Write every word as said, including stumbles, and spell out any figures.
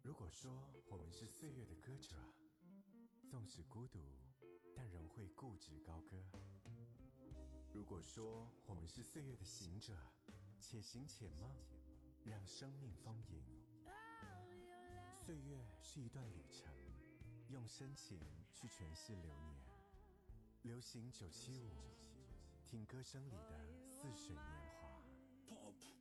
如果说我们是岁月的歌者，纵使孤独，但仍会固执高歌；如果说我们是岁月的行者，且行且梦，让生命丰盈。岁月是一段旅程，用深情去诠释流年。流行九七五，听歌声里的似水年华。